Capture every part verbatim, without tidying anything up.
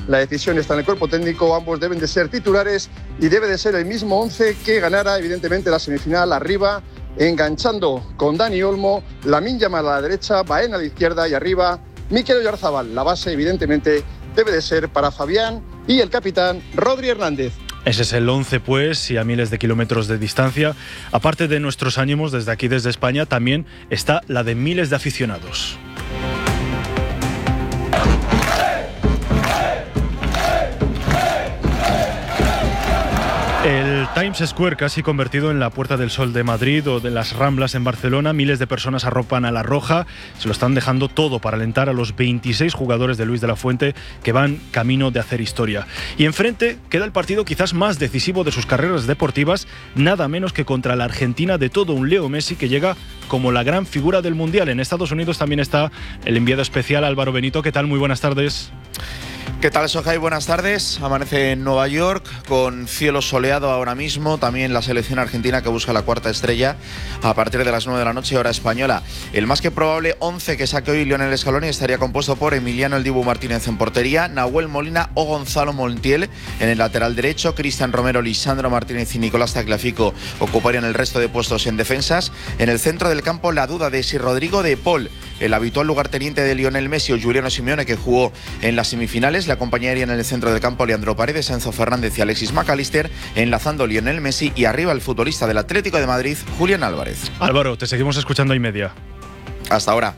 La decisión está en el cuerpo técnico, ambos deben de ser titulares y debe de ser el mismo once que ganara evidentemente la semifinal arriba, enganchando con Dani Olmo, Lamine Yamal a la derecha, Baena a la izquierda y arriba Mikel Oyarzabal. La base evidentemente debe de ser para Fabián y el capitán Rodri Hernández. Ese es el once, pues, y a miles de kilómetros de distancia. Aparte de nuestros ánimos, desde aquí, desde España, también está la de miles de aficionados. El Times Square, casi convertido en la Puerta del Sol de Madrid o de las Ramblas en Barcelona, miles de personas arropan a la roja, se lo están dejando todo para alentar a los veintiséis jugadores de Luis de la Fuente que van camino de hacer historia. Y enfrente queda el partido quizás más decisivo de sus carreras deportivas, nada menos que contra la Argentina de todo un Leo Messi, que llega como la gran figura del Mundial. En Estados Unidos también está el enviado especial Álvaro Benito. ¿Qué tal? Muy buenas tardes. ¿Qué tal, Sohai? Buenas tardes. Amanece en Nueva York con cielo soleado ahora mismo. También la selección argentina que busca la cuarta estrella a partir de las nueve de la noche, hora española. El más que probable once que saque hoy Lionel Scaloni estaría compuesto por Emiliano El Dibu Martínez en portería, Nahuel Molina o Gonzalo Montiel en el lateral derecho, Cristian Romero, Lisandro Martínez y Nicolás Tagliafico ocuparían el resto de puestos en defensas. En el centro del campo la duda de si Rodrigo de Paul, el habitual lugarteniente de Lionel Messi, o Juliano Simeone, que jugó en las semifinales. Le acompañarían en el centro del campo Leandro Paredes, Enzo Fernández y Alexis McAllister, enlazando Lionel Messi, y arriba el futbolista del Atlético de Madrid, Julián Álvarez. Álvaro, te seguimos escuchando y media. Hasta ahora.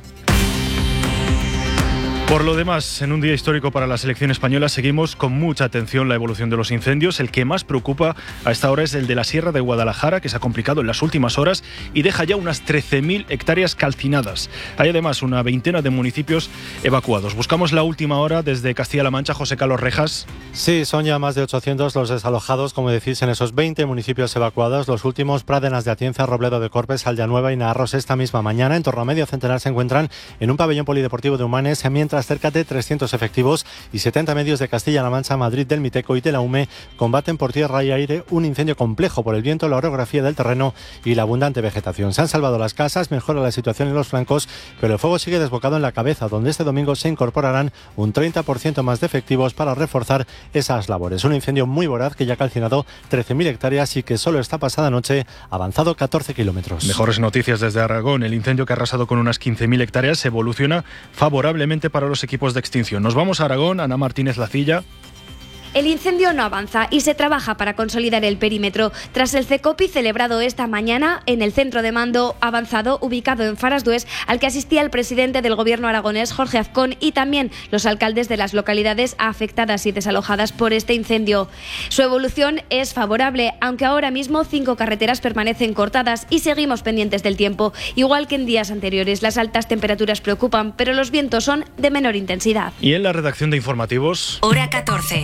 Por lo demás, en un día histórico para la selección española, seguimos con mucha atención la evolución de los incendios. El que más preocupa a esta hora es el de la Sierra de Guadalajara, que se ha complicado en las últimas horas y deja ya unas trece mil hectáreas calcinadas. Hay además una veintena de municipios evacuados. Buscamos la última hora desde Castilla-La Mancha. José Carlos Rejas. Sí, son ya más de ochocientos los desalojados, como decís, en esos veinte municipios evacuados. Los últimos, Pradenas de Atienza, Robledo de Corpes, Aldeanueva y Narros, esta misma mañana. En torno a medio centenar se encuentran en un pabellón polideportivo de Humanes, mientras cerca de trescientos efectivos y setenta medios de Castilla-La Mancha, Madrid, del Miteco y de la U M E combaten por tierra y aire un incendio complejo por el viento, la orografía del terreno y la abundante vegetación. Se han salvado las casas, mejora la situación en los flancos, pero el fuego sigue desbocado en la cabeza, donde este domingo se incorporarán un treinta por ciento más de efectivos para reforzar esas labores. Un incendio muy voraz que ya ha calcinado trece mil hectáreas y que solo esta pasada noche ha avanzado catorce kilómetros. Mejores noticias desde Aragón. El incendio, que ha arrasado con unas quince mil hectáreas, evoluciona favorablemente para los equipos de extinción. Nos vamos a Aragón. Ana Martínez Lacilla. El incendio no avanza y se trabaja para consolidar el perímetro. Tras el CECOPI celebrado esta mañana en el centro de mando avanzado ubicado en Farasdués, al que asistía el presidente del gobierno aragonés, Jorge Azcón, y también los alcaldes de las localidades afectadas y desalojadas por este incendio. Su evolución es favorable, aunque ahora mismo cinco carreteras permanecen cortadas y seguimos pendientes del tiempo. Igual que en días anteriores, las altas temperaturas preocupan, pero los vientos son de menor intensidad. Y en la redacción de informativos... Hora catorce.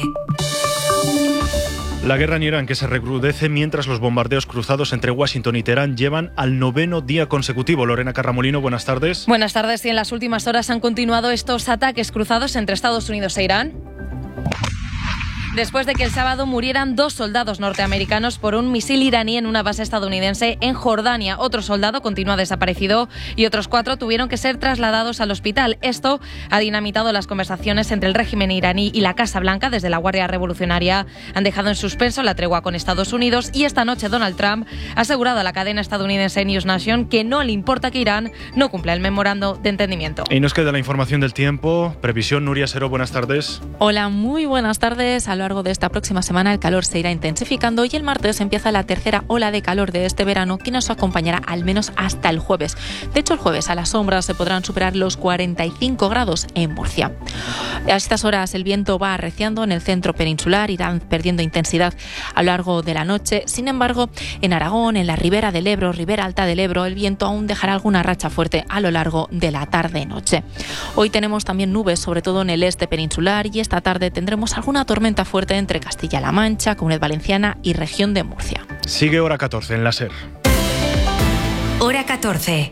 La guerra en Irán, que se recrudece mientras los bombardeos cruzados entre Washington y Teherán llevan al noveno día consecutivo. Lorena Carramolino, buenas tardes. Buenas tardes. Y en las últimas horas han continuado estos ataques cruzados entre Estados Unidos e Irán, después de que el sábado murieran dos soldados norteamericanos por un misil iraní en una base estadounidense en Jordania. Otro soldado continúa desaparecido y otros cuatro tuvieron que ser trasladados al hospital. Esto ha dinamitado las conversaciones entre el régimen iraní y la Casa Blanca. Desde la Guardia Revolucionaria han dejado en suspenso la tregua con Estados Unidos, y esta noche Donald Trump ha asegurado a la cadena estadounidense News Nation que no le importa que Irán no cumpla el memorando de entendimiento. Y nos queda la información del tiempo. Previsión, Nuria Sero, buenas tardes. Hola, muy buenas tardes. A lo largo de esta próxima semana el calor se irá intensificando y el martes empieza la tercera ola de calor de este verano, que nos acompañará al menos hasta el jueves. De hecho, el jueves a la sombra se podrán superar los cuarenta y cinco grados en Murcia. A estas horas el viento va arreciando en el centro peninsular, irán perdiendo intensidad a lo largo de la noche. Sin embargo, en Aragón, en la ribera del Ebro, ribera alta del Ebro, el viento aún dejará alguna racha fuerte a lo largo de la tarde-noche. Hoy tenemos también nubes, sobre todo en el este peninsular, y esta tarde tendremos alguna tormenta fuerte entre Castilla-La Mancha, Comunidad Valenciana y región de Murcia. Sigue Hora catorce en la SER. Hora catorce.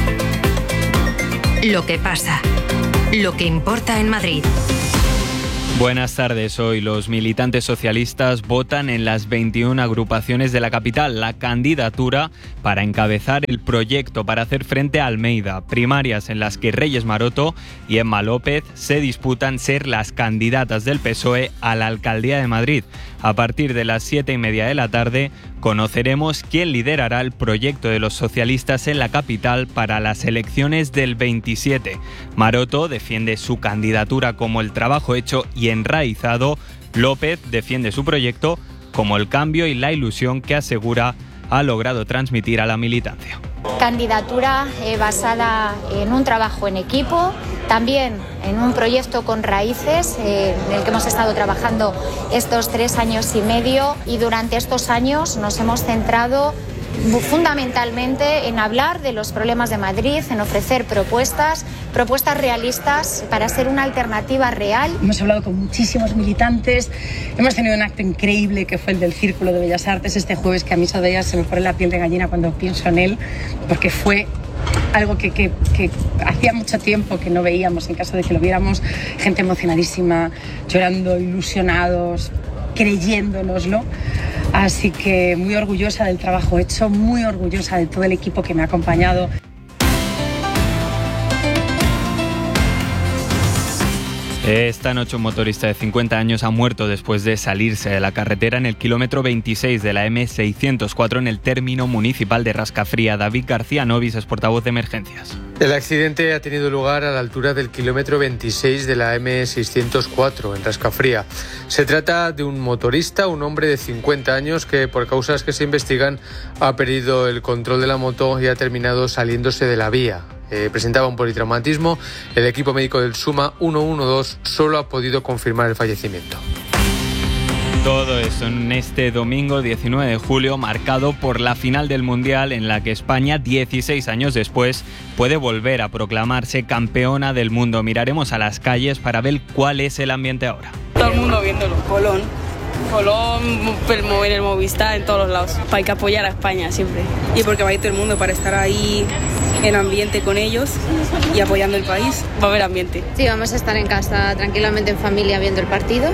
Lo que pasa, lo que importa en Madrid. Buenas tardes. Hoy los militantes socialistas votan en las veintiuna agrupaciones de la capital la candidatura para encabezar el proyecto para hacer frente a Almeida. Primarias en las que Reyes Maroto y Emma López se disputan ser las candidatas del P S O E a la alcaldía de Madrid. A partir de las siete y media de la tarde conoceremos quién liderará el proyecto de los socialistas en la capital para las elecciones del veintisiete. Maroto defiende su candidatura como el trabajo hecho y enraizado. López defiende su proyecto como el cambio y la ilusión que asegura ha logrado transmitir a la militancia. Candidatura eh, basada en un trabajo en equipo, también en un proyecto con raíces eh, en el que hemos estado trabajando estos tres años y medio, y durante estos años nos hemos centrado fundamentalmente en hablar de los problemas de Madrid, en ofrecer propuestas, propuestas realistas para ser una alternativa real. Hemos hablado con muchísimos militantes, hemos tenido un acto increíble que fue el del Círculo de Bellas Artes este jueves, que a mí todavía se me pone la piel de gallina cuando pienso en él, porque fue algo que, que, que hacía mucho tiempo que no veíamos, en caso de que lo viéramos, gente emocionadísima, llorando, ilusionados, creyéndonoslo. Así que muy orgullosa del trabajo hecho, muy orgullosa de todo el equipo que me ha acompañado. Esta noche un motorista de cincuenta años ha muerto después de salirse de la carretera en el kilómetro veintiséis de la eme seiscientos cuatro en el término municipal de Rascafría. David García Novis es portavoz de emergencias. El accidente ha tenido lugar a la altura del kilómetro veintiséis de la eme seiscientos cuatro en Rascafría. Se trata de un motorista, un hombre de cincuenta años que por causas que se investigan ha perdido el control de la moto y ha terminado saliéndose de la vía. Eh, presentaba un politraumatismo. El equipo médico del SUMA ciento doce solo ha podido confirmar el fallecimiento. Todo eso en este domingo diecinueve de julio, marcado por la final del Mundial en la que España, dieciséis años después, puede volver a proclamarse campeona del mundo. Miraremos a las calles para ver cuál es el ambiente ahora. Todo el mundo viéndolo. Colón. Colón, en el Movistar, en todos los lados. Hay que apoyar a España siempre. Y porque va a ir todo el mundo para estar ahí en ambiente con ellos y apoyando el país. Va a haber ambiente. Sí, vamos a estar en casa tranquilamente en familia viendo el partido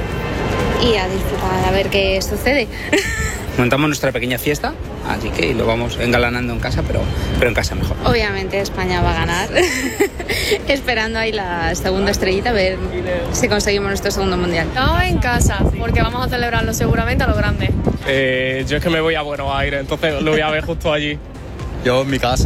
y a disfrutar a ver qué sucede. Montamos nuestra pequeña fiesta, así que lo vamos engalanando en casa, pero, pero en casa mejor. Obviamente España va a ganar. Esperando ahí la segunda estrellita, a ver si conseguimos nuestro segundo mundial. No, en casa, porque vamos a celebrarlo seguramente a lo grande. Eh, yo es que me voy a Buenos Aires, entonces lo voy a ver justo allí. Yo en mi casa.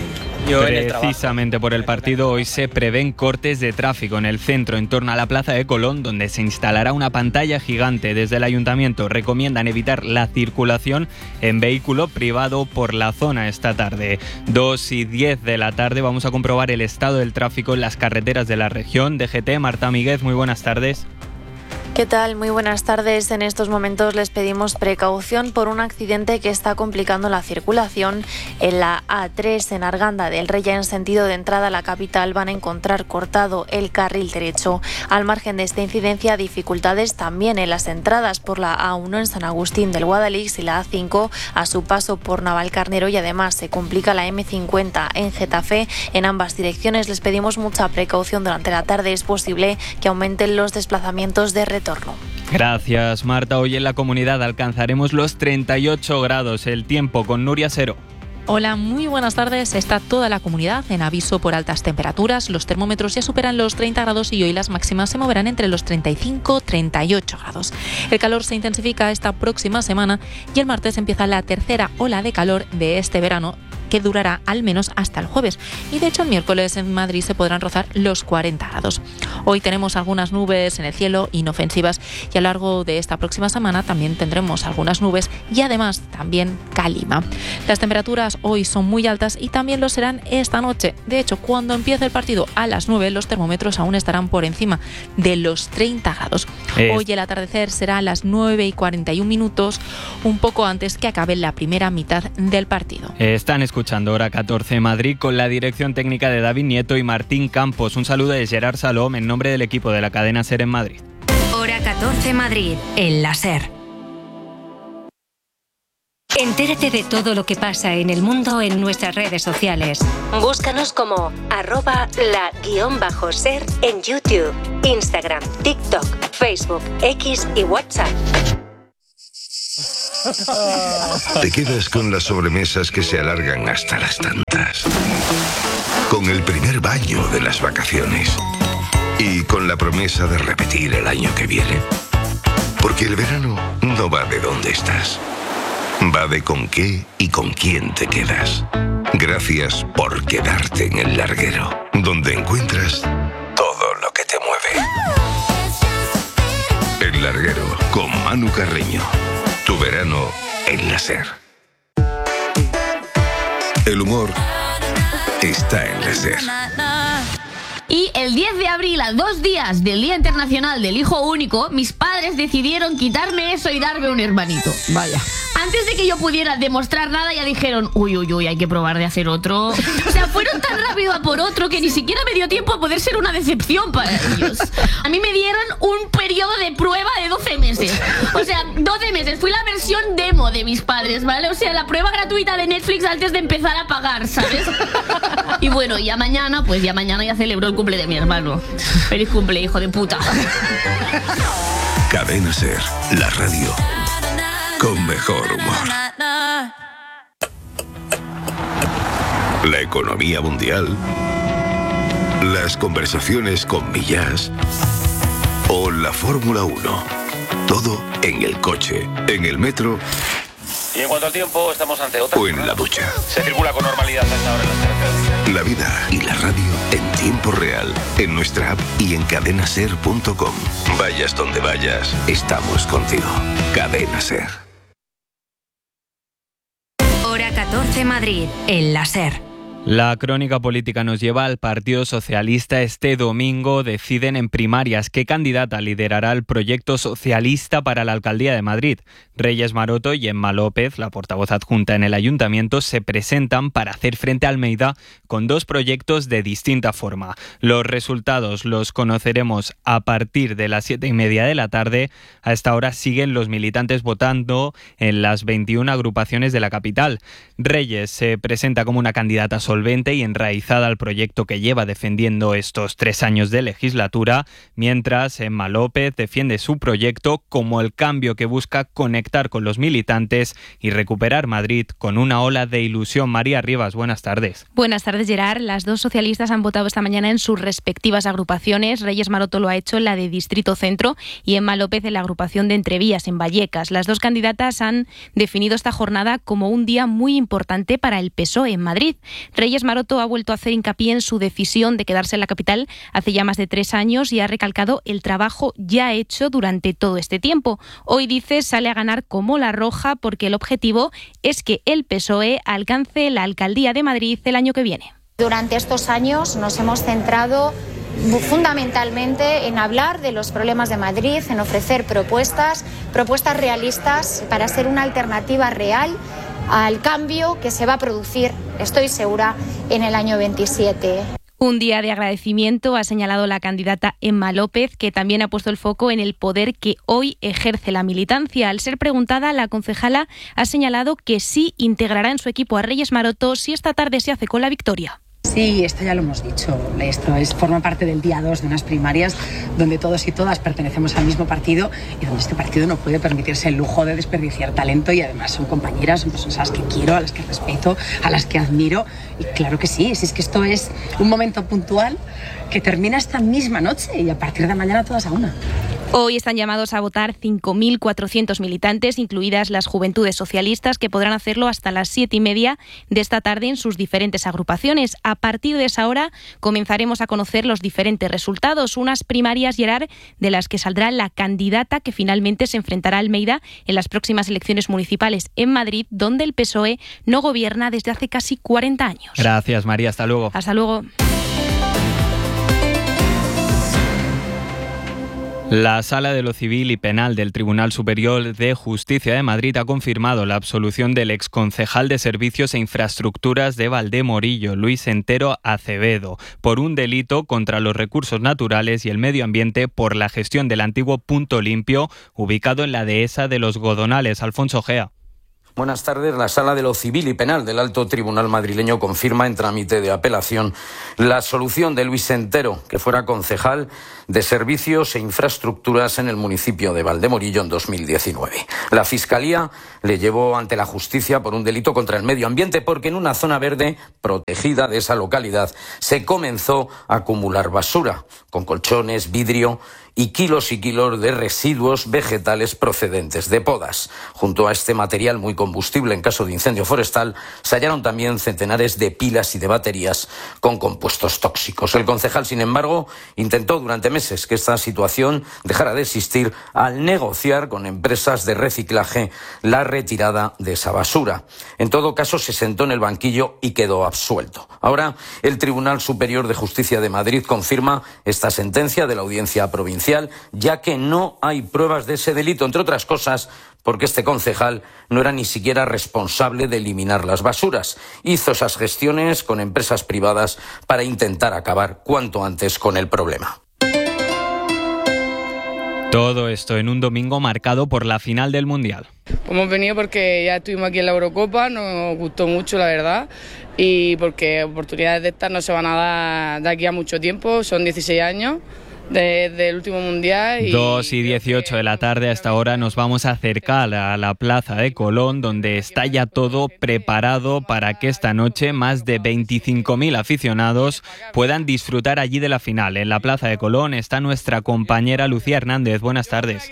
Yo Precisamente por el partido, hoy se prevén cortes de tráfico en el centro, en torno a la Plaza de Colón, donde se instalará una pantalla gigante. Desde el ayuntamiento recomiendan evitar la circulación en vehículo privado por la zona esta tarde. dos y diez de la tarde vamos a comprobar el estado del tráfico en las carreteras de la región. D G T, Marta Míguez, muy buenas tardes. ¿Qué tal? Muy buenas tardes. En estos momentos les pedimos precaución por un accidente que está complicando la circulación. En la A tres, en Arganda del Rey, en sentido de entrada a la capital, van a encontrar cortado el carril derecho. Al margen de esta incidencia, dificultades también en las entradas por la A uno en San Agustín del Guadalix y la A cinco a su paso por Navalcarnero, y además se complica la eme cincuenta en Getafe. En ambas direcciones les pedimos mucha precaución durante la tarde. Es posible que aumenten los desplazamientos de retorno. Gracias, Marta. Hoy en la comunidad alcanzaremos los treinta y ocho grados. El tiempo con Nuria Sero. Hola, muy buenas tardes. Está toda la comunidad en aviso por altas temperaturas. Los termómetros ya superan los treinta grados y hoy las máximas se moverán entre los treinta y cinco y treinta y ocho grados. El calor se intensifica esta próxima semana y el martes empieza la tercera ola de calor de este verano, que durará al menos hasta el jueves. Y de hecho el miércoles en Madrid se podrán rozar los cuarenta grados. Hoy tenemos algunas nubes en el cielo inofensivas y a lo largo de esta próxima semana también tendremos algunas nubes y además también calima. Las temperaturas hoy son muy altas y también lo serán esta noche. De hecho, cuando empiece el partido a las nueve, los termómetros aún estarán por encima de los treinta grados. Eh. Hoy el atardecer será a las nueve y cuarenta y un minutos, un poco antes que acabe la primera mitad del partido. Eh, están escuchando Hora catorce Madrid con la dirección técnica de David Nieto y Martín Campos. Un saludo de Gerard Salom en nombre del equipo de la cadena SER en Madrid. Hora catorce Madrid, en la SER. Entérate de todo lo que pasa en el mundo en nuestras redes sociales. Búscanos como arroba la guión bajo ser en YouTube, Instagram, TikTok, Facebook. Facebook, X y WhatsApp. Te quedas con las sobremesas que se alargan hasta las tantas, con el primer baño de las vacaciones y con la promesa de repetir el año que viene. Porque el verano no va de dónde estás, va de con qué y con quién te quedas. Gracias por quedarte en El Larguero, donde encuentras todo lo que te mueve. El Larguero, con Manu Carreño. Tu verano en la SER. El humor está en la SER. Y el diez de abril, a dos días del Día Internacional del Hijo Único, mis padres decidieron quitarme eso y darme un hermanito. Vaya. Antes de que yo pudiera demostrar nada, ya dijeron, uy, uy, uy, hay que probar de hacer otro. O sea, fueron tan rápido a por otro que ni siquiera me dio tiempo a poder ser una decepción para ellos. A mí me dieron un periodo de prueba de doce meses. O sea, doce meses. Fui la versión demo de mis padres, ¿vale? O sea, la prueba gratuita de Netflix antes de empezar a pagar, ¿sabes? Y bueno, ya mañana, pues ya mañana ya celebro el cumple de mi hermano. Feliz cumple, hijo de puta. Cadena SER, la radio con mejor humor. La economía mundial, las conversaciones con Millás o la Fórmula uno. Todo en el coche, en el metro. Y en cuanto al tiempo, estamos ante otra. O en la ducha. Se circula con normalidad hasta ahora en las carreteras. La vida y la radio en tiempo real, en nuestra app y en cadena ser punto com. Vayas donde vayas, estamos contigo. Cadena SER. Hora catorce Madrid, en la SER. La crónica política nos lleva al Partido Socialista. Este domingo deciden en primarias qué candidata liderará el proyecto socialista para la alcaldía de Madrid. Reyes Maroto y Emma López, la portavoz adjunta en el ayuntamiento, se presentan para hacer frente a Almeida con dos proyectos de distinta forma. Los resultados los conoceremos a partir de las siete y media de la tarde. A esta hora siguen los militantes votando en las veintiuna agrupaciones de la capital. Reyes se presenta como una candidata solvente y enraizada al proyecto que lleva defendiendo estos tres años de legislatura, mientras Emma López defiende su proyecto como el cambio que busca conectar con los militantes y recuperar Madrid con una ola de ilusión. María Rivas, buenas tardes. Buenas tardes, Gerard. Las dos socialistas han votado esta mañana en sus respectivas agrupaciones. Reyes Maroto lo ha hecho en la de Distrito Centro y Emma López en la agrupación de Entrevías, en Vallecas. Las dos candidatas han definido esta jornada como un día muy importante para el P S O E en Madrid. Reyes Maroto ha vuelto a hacer hincapié en su decisión de quedarse en la capital hace ya más de tres años y ha recalcado el trabajo ya hecho durante todo este tiempo. Hoy, dice, sale a ganar como la roja porque el objetivo es que el P S O E alcance la alcaldía de Madrid el año que viene. Durante estos años nos hemos centrado fundamentalmente en hablar de los problemas de Madrid, en ofrecer propuestas, propuestas realistas para ser una alternativa real al cambio que se va a producir, estoy segura, en el año veintisiete. Un día de agradecimiento, ha señalado la candidata Emma López, que también ha puesto el foco en el poder que hoy ejerce la militancia. Al ser preguntada, la concejala ha señalado que sí integrará en su equipo a Reyes Maroto si esta tarde se hace con la victoria. Sí, esto ya lo hemos dicho. Esto es, forma parte del día dos de unas primarias donde todos y todas pertenecemos al mismo partido y donde este partido no puede permitirse el lujo de desperdiciar talento y además son compañeras, son personas a las que quiero, a las que respeto, a las que admiro. Y claro que sí, si es que esto es un momento puntual que termina esta misma noche y a partir de mañana todas a una. Hoy están llamados a votar cinco mil cuatrocientos militantes, incluidas las Juventudes Socialistas, que podrán hacerlo hasta las siete y media de esta tarde en sus diferentes agrupaciones. A partir de esa hora comenzaremos a conocer los diferentes resultados, unas primarias, Gerard, de las que saldrá la candidata que finalmente se enfrentará a Almeida en las próximas elecciones municipales en Madrid, donde el P S O E no gobierna desde hace casi cuarenta años. Gracias, María. Hasta luego. Hasta luego. La Sala de lo Civil y Penal del Tribunal Superior de Justicia de Madrid ha confirmado la absolución del exconcejal de Servicios e Infraestructuras de Valdemorillo, Luis Entero Acevedo, por un delito contra los recursos naturales y el medio ambiente por la gestión del antiguo punto limpio ubicado en la dehesa de los Godonales. Alfonso Gea. Buenas tardes. La Sala de lo Civil y Penal del Alto Tribunal madrileño confirma en trámite de apelación la solución de Luis Entero, que fuera concejal de Servicios e Infraestructuras en el municipio de Valdemorillo en dos mil diecinueve. La Fiscalía le llevó ante la justicia por un delito contra el medio ambiente porque en una zona verde protegida de esa localidad se comenzó a acumular basura, con colchones, vidrio y kilos y kilos de residuos vegetales procedentes de podas. Junto a este material muy combustible en caso de incendio forestal, se hallaron también centenares de pilas y de baterías con compuestos tóxicos. El concejal, sin embargo, intentó durante meses que esta situación dejara de existir al negociar con empresas de reciclaje la retirada de esa basura. En todo caso, se sentó en el banquillo y quedó absuelto. Ahora, el Tribunal Superior de Justicia de Madrid confirma esta sentencia de la Audiencia Provincial, ya que no hay pruebas de ese delito, entre otras cosas porque este concejal no era ni siquiera responsable de eliminar las basuras. Hizo esas gestiones con empresas privadas para intentar acabar cuanto antes con el problema. Todo esto en un domingo marcado por la final del Mundial. Hemos venido porque ya estuvimos aquí en la Eurocopa, nos gustó mucho, la verdad, y porque oportunidades de estas no se van a dar de aquí a mucho tiempo, son dieciséis años. Desde el último mundial. Y dos y dieciocho de la tarde, a esta hora nos vamos a acercar a la plaza de Colón, donde está ya todo preparado para que esta noche más de veinticinco mil aficionados puedan disfrutar allí de la final. En la plaza de Colón está nuestra compañera Lucía Hernández. Buenas tardes.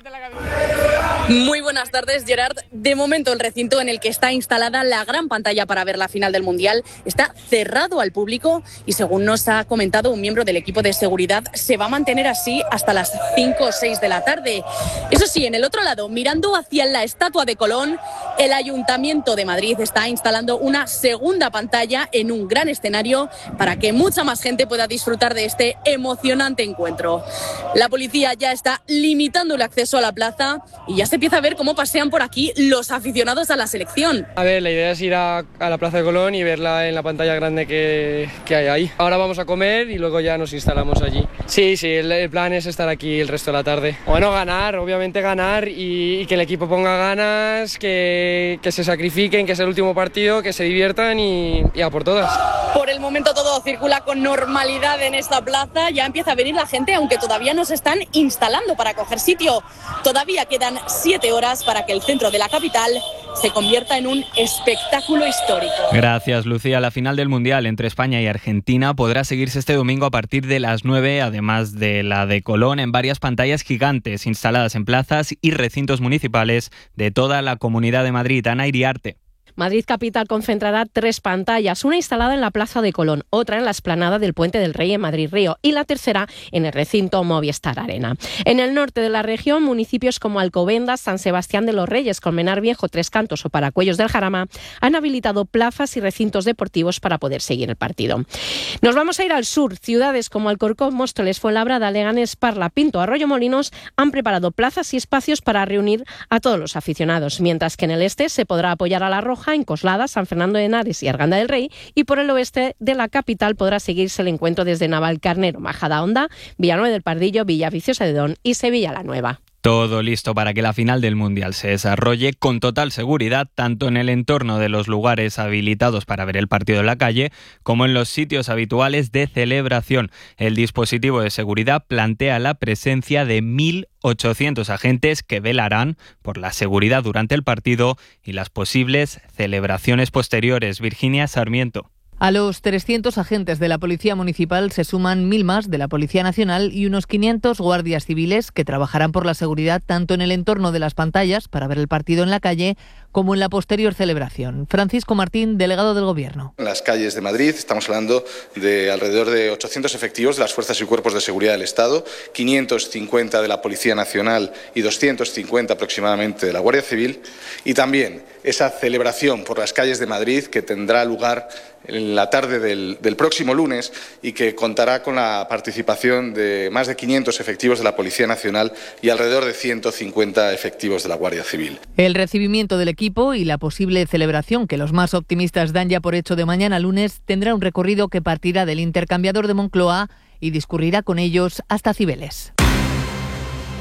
Muy buenas tardes, Gerard. De momento, el recinto en el que está instalada la gran pantalla para ver la final del Mundial está cerrado al público y, según nos ha comentado un miembro del equipo de seguridad, se va a mantener así hasta las cinco o seis de la tarde. Eso sí, en el otro lado, mirando hacia la estatua de Colón, el Ayuntamiento de Madrid está instalando una segunda pantalla en un gran escenario para que mucha más gente pueda disfrutar de este emocionante encuentro. La policía ya está limitando el acceso a la plaza y ya se empieza a ver cómo pasean por aquí los aficionados a la selección. A ver, la idea es ir a, a la Plaza de Colón y verla en la pantalla grande que, que hay ahí. Ahora vamos a comer y luego ya nos instalamos allí. Sí, sí, el, el plan es estar aquí el resto de la tarde. Bueno, ganar, obviamente ganar y, y que el equipo ponga ganas, que, que se sacrifiquen, que es el último partido, que se diviertan y, y a por todas. Por el momento todo circula con normalidad en esta plaza. Ya empieza a venir la gente, aunque todavía no se están instalando para coger sitio. Todavía quedan siete horas para que el centro de la capital se convierta en un espectáculo histórico. Gracias, Lucía. La final del Mundial entre España y Argentina podrá seguirse este domingo a partir de las nueve, además de la de Colón, en varias pantallas gigantes instaladas en plazas y recintos municipales de toda la Comunidad de Madrid. Ana Iriarte. Madrid Capital concentrará tres pantallas, una instalada en la Plaza de Colón, otra en la explanada del Puente del Rey en Madrid-Río y la tercera en el recinto Movistar Arena. En el norte de la región, municipios como Alcobendas, San Sebastián de los Reyes, Colmenar Viejo, Tres Cantos o Paracuellos del Jarama han habilitado plazas y recintos deportivos para poder seguir el partido. Nos vamos a ir al sur. Ciudades como Alcorcón, Móstoles, Fuenlabrada, Leganés, Parla, Pinto, Arroyo Molinos han preparado plazas y espacios para reunir a todos los aficionados, mientras que en el este se podrá apoyar a la Roja en Coslada, San Fernando de Henares y Arganda del Rey, y por el oeste de la capital podrá seguirse el encuentro desde Navalcarnero, Majadahonda, Villanueva del Pardillo, Villaviciosa de Don y Sevilla la Nueva. Todo listo para que la final del Mundial se desarrolle con total seguridad, tanto en el entorno de los lugares habilitados para ver el partido en la calle, como en los sitios habituales de celebración. El dispositivo de seguridad plantea la presencia de mil ochocientos agentes que velarán por la seguridad durante el partido y las posibles celebraciones posteriores. Virginia Sarmiento. A los trescientos agentes de la Policía Municipal se suman mil más de la Policía Nacional y unos quinientos guardias civiles que trabajarán por la seguridad tanto en el entorno de las pantallas para ver el partido en la calle como en la posterior celebración. Francisco Martín, delegado del Gobierno. En las calles de Madrid estamos hablando de alrededor de ochocientos efectivos de las fuerzas y cuerpos de seguridad del Estado, quinientos cincuenta de la Policía Nacional y doscientos cincuenta aproximadamente de la Guardia Civil, y también esa celebración por las calles de Madrid que tendrá lugar en la tarde del, del próximo lunes y que contará con la participación de más de quinientos efectivos de la Policía Nacional y alrededor de ciento cincuenta efectivos de la Guardia Civil. El recibimiento del equipo y la posible celebración que los más optimistas dan ya por hecho de mañana lunes tendrá un recorrido que partirá del intercambiador de Moncloa y discurrirá con ellos hasta Cibeles.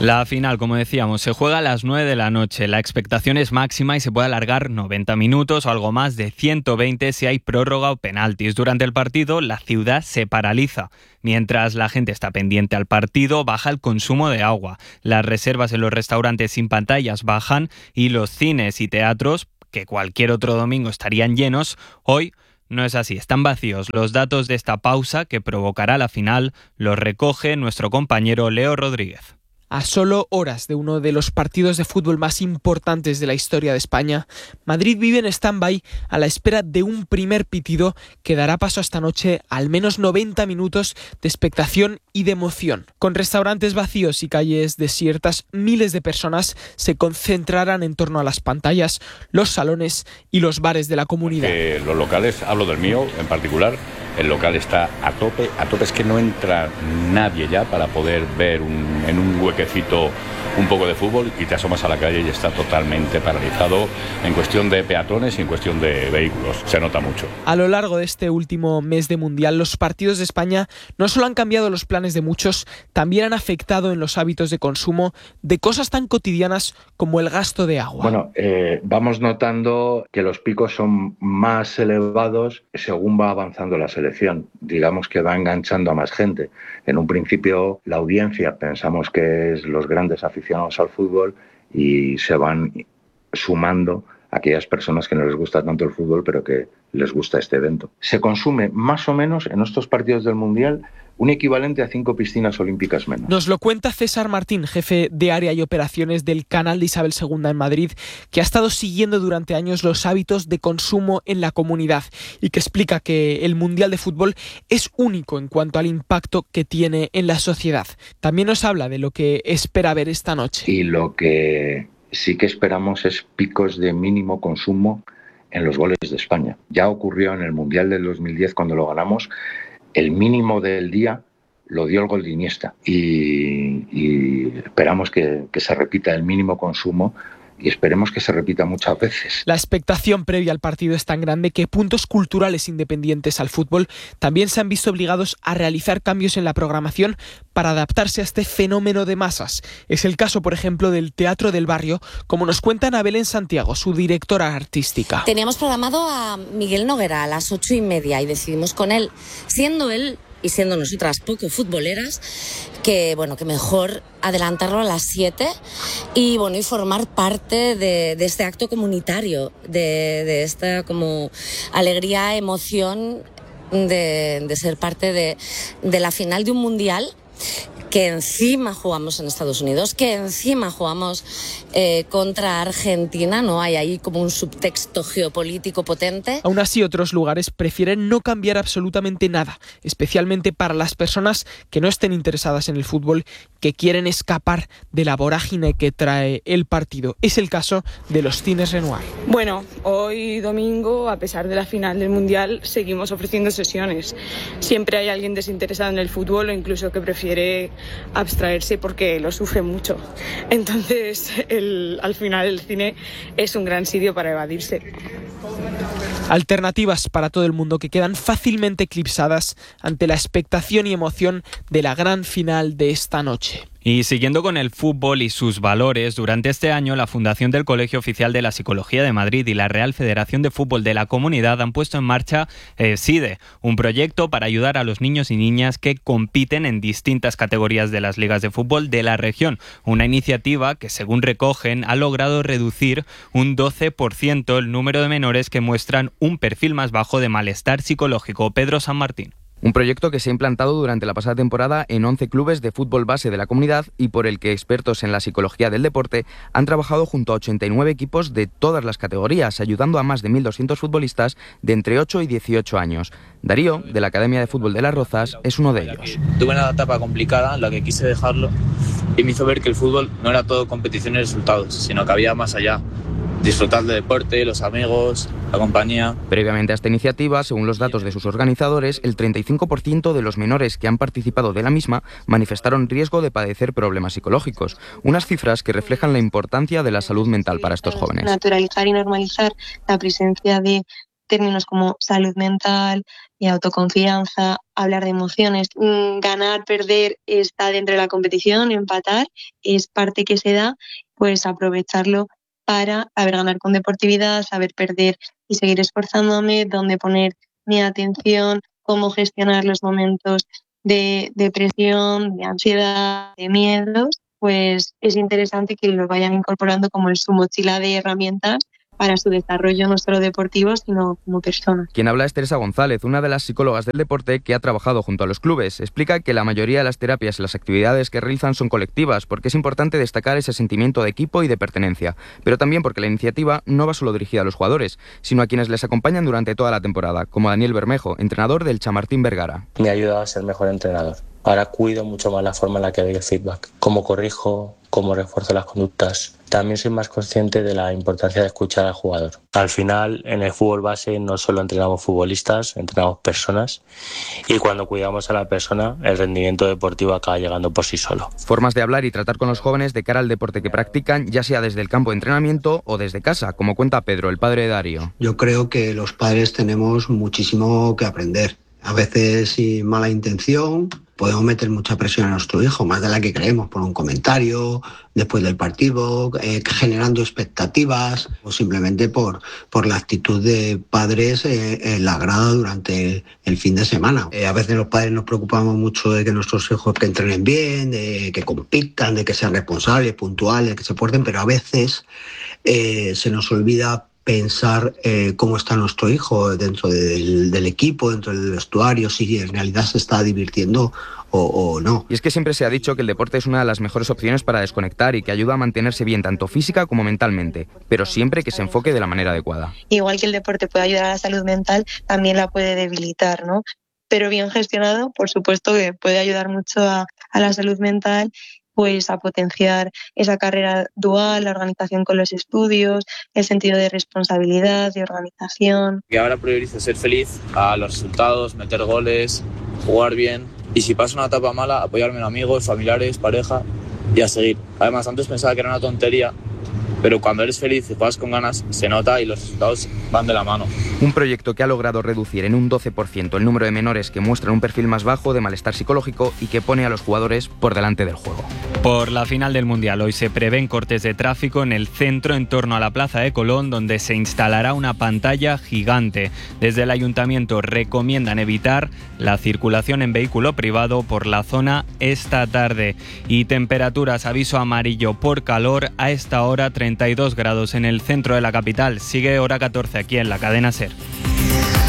La final, como decíamos, se juega a las nueve de la noche. La expectación es máxima y se puede alargar noventa minutos o algo más de ciento veinte si hay prórroga o penaltis. Durante el partido, la ciudad se paraliza. Mientras la gente está pendiente al partido, baja el consumo de agua. Las reservas en los restaurantes sin pantallas bajan y los cines y teatros, que cualquier otro domingo estarían llenos, hoy no es así, están vacíos. Los datos de esta pausa que provocará la final los recoge nuestro compañero Leo Rodríguez. A solo horas de uno de los partidos de fútbol más importantes de la historia de España, Madrid vive en stand-by a la espera de un primer pitido que dará paso esta noche a al menos noventa minutos de expectación y de emoción. Con restaurantes vacíos y calles desiertas, miles de personas se concentrarán en torno a las pantallas, los salones y los bares de la comunidad. Eh, los locales, hablo del mío en particular, el local está a tope, a tope es que no entra nadie ya para poder ver un, en un huequecito un poco de fútbol y te asomas a la calle y está totalmente paralizado en cuestión de peatones y en cuestión de vehículos. Se nota mucho. A lo largo de este último mes de Mundial, los partidos de España no solo han cambiado los planes de muchos, también han afectado en los hábitos de consumo de cosas tan cotidianas como el gasto de agua. Bueno, eh, vamos notando que los picos son más elevados según va avanzando la selección. Digamos que va enganchando a más gente. En un principio, la audiencia pensamos que es los grandes aficionados al fútbol y se van sumando aquellas personas que no les gusta tanto el fútbol pero que les gusta este evento. Se consume más o menos en estos partidos del Mundial un equivalente a cinco piscinas olímpicas menos. Nos lo cuenta César Martín, jefe de área y operaciones del canal de Isabel segunda en Madrid, que ha estado siguiendo durante años los hábitos de consumo en la comunidad y que explica que el Mundial de Fútbol es único en cuanto al impacto que tiene en la sociedad. También nos habla de lo que espera ver esta noche. Y lo que sí que esperamos es picos de mínimo consumo en los goles de España. Ya ocurrió en el Mundial del dos mil diez cuando lo ganamos. El mínimo del día lo dio el gol de Iniesta y, y esperamos que, que se repita el mínimo consumo y esperemos que se repita muchas veces. La expectación previa al partido es tan grande que puntos culturales independientes al fútbol también se han visto obligados a realizar cambios en la programación para adaptarse a este fenómeno de masas. Es el caso, por ejemplo, del Teatro del Barrio, como nos cuenta Ana Belén Santiago, su directora artística. Teníamos programado a Miguel Noguera a las ocho y media y decidimos con él, siendo él y siendo nosotras poco futboleras, que bueno, que mejor adelantarlo a las siete y bueno, y formar parte de, de este acto comunitario, de, de esta como alegría, emoción de, de ser parte de, de la final de un mundial que encima jugamos en Estados Unidos, que encima jugamos eh, contra Argentina, ¿no? Hay ahí como un subtexto geopolítico potente. Aún así, otros lugares prefieren no cambiar absolutamente nada, especialmente para las personas que no estén interesadas en el fútbol, que quieren escapar de la vorágine que trae el partido. Es el caso de los cines Renoir. Bueno, hoy domingo, a pesar de la final del Mundial, seguimos ofreciendo sesiones. Siempre hay alguien desinteresado en el fútbol o incluso que prefiere abstraerse porque lo sufre mucho. Entonces, el, al final el cine es un gran sitio para evadirse. Alternativas para todo el mundo que quedan fácilmente eclipsadas ante la expectación y emoción de la gran final de esta noche. Y siguiendo con el fútbol y sus valores, durante este año la Fundación del Colegio Oficial de la Psicología de Madrid y la Real Federación de Fútbol de la Comunidad han puesto en marcha eh, SIDE, un proyecto para ayudar a los niños y niñas que compiten en distintas categorías de las ligas de fútbol de la región. Una iniciativa que, según recogen, ha logrado reducir un doce por ciento el número de menores que muestran un perfil más bajo de malestar psicológico. Pedro San Martín. Un proyecto que se ha implantado durante la pasada temporada en once clubes de fútbol base de la comunidad y por el que expertos en la psicología del deporte han trabajado junto a ochenta y nueve equipos de todas las categorías, ayudando a más de mil doscientos futbolistas de entre ocho y dieciocho años. Darío, de la Academia de Fútbol de Las Rozas, es uno de ellos. Tuve una etapa complicada en la que quise dejarlo y me hizo ver que el fútbol no era todo competición y resultados, sino que había más allá. Disfrutar del deporte, los amigos, la compañía. Previamente a esta iniciativa, según los datos de sus organizadores, el treinta y cinco por ciento de los menores que han participado de la misma manifestaron riesgo de padecer problemas psicológicos, unas cifras que reflejan la importancia de la salud mental para estos jóvenes. Naturalizar y normalizar la presencia de términos como salud mental y autoconfianza, hablar de emociones. Ganar, perder está dentro de la competición, empatar es parte que se da, pues aprovecharlo para saber ganar con deportividad, saber perder y seguir esforzándome, dónde poner mi atención, cómo gestionar los momentos de depresión, de ansiedad, de miedos. Pues es interesante que lo vayan incorporando como en su mochila de herramientas para su desarrollo no solo deportivo, sino como persona. Quien habla es Teresa González, una de las psicólogas del deporte que ha trabajado junto a los clubes. Explica que la mayoría de las terapias y las actividades que realizan son colectivas, porque es importante destacar ese sentimiento de equipo y de pertenencia, pero también porque la iniciativa no va solo dirigida a los jugadores, sino a quienes les acompañan durante toda la temporada, como Daniel Bermejo, entrenador del Chamartín Vergara. Me ha ayudado a ser mejor entrenador. Ahora cuido mucho más la forma en la que doy el feedback, cómo corrijo, cómo refuerzo las conductas. También soy más consciente de la importancia de escuchar al jugador. Al final, en el fútbol base no solo entrenamos futbolistas, entrenamos personas, y cuando cuidamos a la persona, el rendimiento deportivo acaba llegando por sí solo. Formas de hablar y tratar con los jóvenes de cara al deporte que practican, ya sea desde el campo de entrenamiento o desde casa, como cuenta Pedro, el padre de Darío. Yo creo que los padres tenemos muchísimo que aprender. A veces sin mala intención podemos meter mucha presión a nuestro hijo, más de la que creemos, por un comentario después del partido, eh, generando expectativas, o simplemente por, por la actitud de padres eh, en la grada durante el fin de semana. Eh, a veces los padres nos preocupamos mucho de que nuestros hijos que entrenen bien, de que compitan, de que sean responsables, puntuales, que se porten, pero a veces eh, se nos olvida pensar eh, cómo está nuestro hijo dentro del, del equipo, dentro del vestuario, si en realidad se está divirtiendo o, o no. Y es que siempre se ha dicho que el deporte es una de las mejores opciones para desconectar y que ayuda a mantenerse bien tanto física como mentalmente, pero siempre que se enfoque de la manera adecuada. Igual que el deporte puede ayudar a la salud mental, también la puede debilitar, ¿no? Pero bien gestionado, por supuesto que puede ayudar mucho a, a la salud mental, pues a potenciar esa carrera dual, la organización con los estudios, el sentido de responsabilidad, de organización. Que ahora priorizo ser feliz a los resultados, meter goles, jugar bien, y si pasa una etapa mala, apoyarme en amigos, familiares, pareja y a seguir. Además, antes pensaba que era una tontería, pero cuando eres feliz y juegas con ganas, se nota y los resultados van de la mano. Un proyecto que ha logrado reducir en un doce por ciento el número de menores que muestran un perfil más bajo de malestar psicológico y que pone a los jugadores por delante del juego. Por la final del Mundial, hoy se prevén cortes de tráfico en el centro en torno a la Plaza de Colón, donde se instalará una pantalla gigante. Desde el Ayuntamiento recomiendan evitar la circulación en vehículo privado por la zona esta tarde. Y temperaturas, aviso amarillo por calor, a esta hora treinta y dos grados en el centro de la capital. Sigue hora catorce aquí en la cadena SER.